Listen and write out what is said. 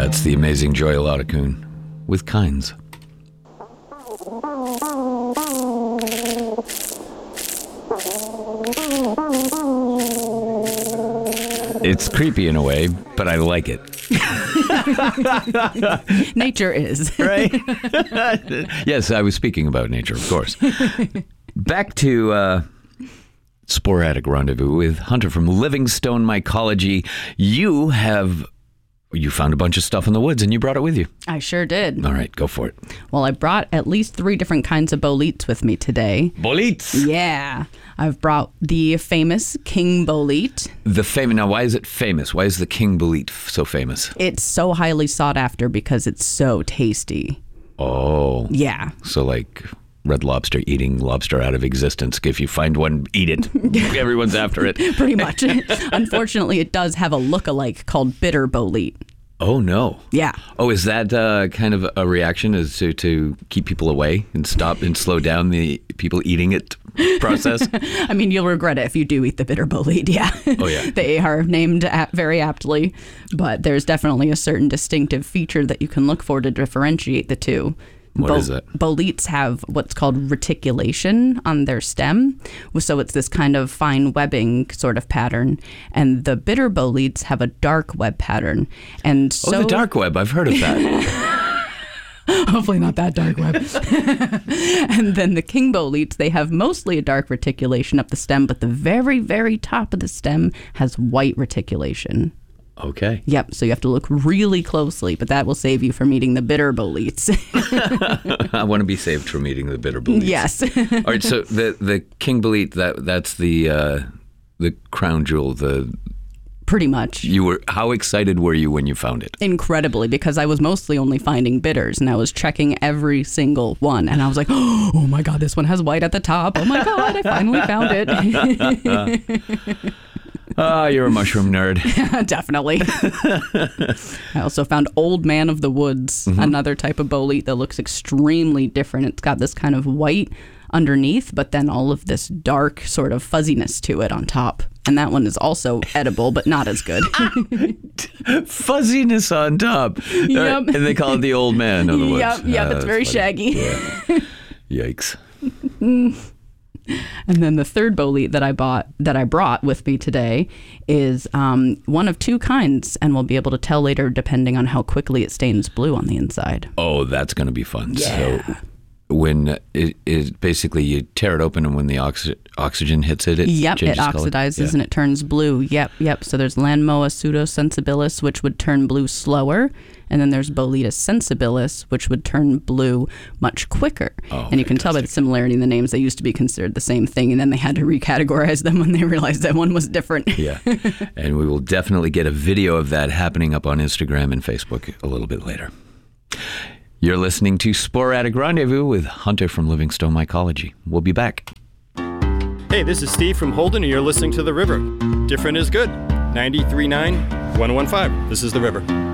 That's the amazing Joy Laudacoon with Kinds. It's creepy in a way, but I like it. Nature is. Right? Yes, I was speaking about nature, of course. Back to Sporadic Rendezvous with Hunter from Livingstone Mycology. You found a bunch of stuff in the woods and you brought it with you. I sure did. All right, go for it. Well, I brought at least 3 different kinds of boletes with me today. Boletes? Yeah. I've brought the famous king bolete. Now, why is it famous? Why is the king bolete so famous? It's so highly sought after because it's so tasty. Oh. Yeah. So like Red Lobster eating lobster out of existence. If you find one, eat it. Everyone's after it. Pretty much. Unfortunately, it does have a look-alike called bitter bolete. Oh, no. Yeah. Oh, is that kind of a reaction as to keep people away and stop and slow down the people eating it process? I mean, you'll regret it if you do eat the bitter bolete, yeah. Oh, yeah. They are named very aptly, but there's definitely a certain distinctive feature that you can look for to differentiate the two. What is that? Boletes have what's called reticulation on their stem. So it's this kind of fine webbing sort of pattern. And the bitter boletes have a dark web pattern. And so, the dark web. I've heard of that. Hopefully not that dark web. And then the king boletes, they have mostly a dark reticulation up the stem, but the very, very top of the stem has white reticulation. Okay. Yep, so you have to look really closely, but that will save you from eating the bitter boletes. I want to be saved from eating the bitter boletes. Yes. All right, so the king bolete, that's the crown jewel, Pretty much. How excited were you when you found it? Incredibly, because I was mostly only finding bitters, and I was checking every single one, and I was like, oh my God, this one has white at the top. Oh my God, I finally found it. You're a mushroom nerd. Definitely. I also found Old Man of the Woods, another type of bolete that looks extremely different. It's got this kind of white underneath, but then all of this dark sort of fuzziness to it on top. And that one is also edible, but not as good. Fuzziness on top. Yep. And they call it the Old Man of the Woods. Yep, it's very funny. Shaggy. Yeah. Yikes. And then the third bolete that I brought with me today is one of 2 kinds, and we'll be able to tell later depending on how quickly it stains blue on the inside. Oh, that's going to be fun. Yeah. So when it basically you tear it open, and when the oxygen hits it, Yep, it changes oxidizes color? and it turns blue. Yep. So there's Lanmoa pseudosensibilis, which would turn blue slower. And then there's Boletus sensibilis, which would turn blue much quicker. Oh, and you can tell by the similarity in the names. They used to be considered the same thing, and then they had to recategorize them when they realized that one was different. Yeah. And we will definitely get a video of that happening up on Instagram and Facebook a little bit later. You're listening to Sporadic Rendezvous with Hunter from Livingstone Mycology. We'll be back. Hey, this is Steve from Holden, and you're listening to The River. Different is good. 93.9, 101.5. This is The River.